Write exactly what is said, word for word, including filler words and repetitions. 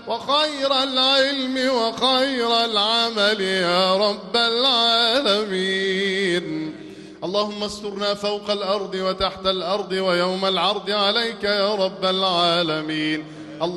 وخير العلم وخير العمل يا رب العالمين. اللهم استرنا فوق الأرض وتحت الأرض ويوم العرض عليك يا رب العالمين.